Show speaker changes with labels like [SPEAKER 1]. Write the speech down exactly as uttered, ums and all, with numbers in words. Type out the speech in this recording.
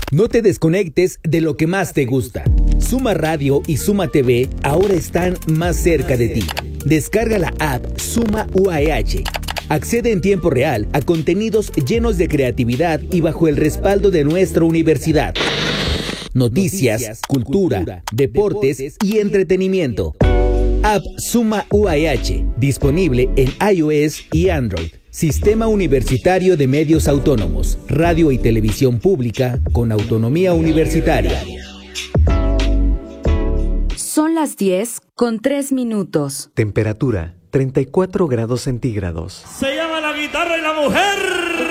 [SPEAKER 1] No te desconectes de lo que más te gusta. Suma Radio y Suma T V ahora están más cerca de ti. Descarga la app Suma U A H. Accede en tiempo real a contenidos llenos de creatividad y bajo el respaldo de nuestra universidad. Noticias, Noticias cultura, cultura, deportes, deportes y entretenimiento. App Suma U A H, disponible en iOS y Android. Sistema Universitario de Medios Autónomos, radio y televisión pública con autonomía universitaria.
[SPEAKER 2] Son las diez con tres minutos.
[SPEAKER 3] Temperatura treinta y cuatro grados centígrados.
[SPEAKER 4] Se llama La Guitarra y la Mujer.